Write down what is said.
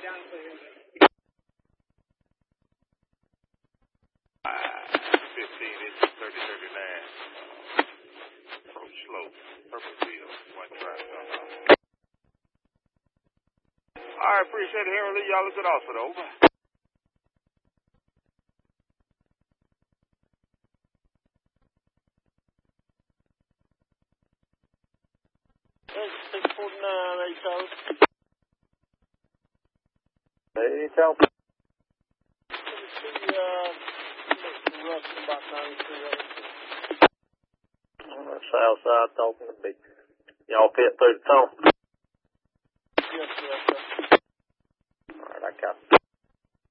inches, 3039. Approach slope, purple field, one track. All right, appreciate it, Henry Lee. Y'all look at Austin, over. That's 649, 8 toes. 8 toes. Roughly about 93. South side talking to me. Y'all fit through the tunnel? Yes, sir. All right, I got it.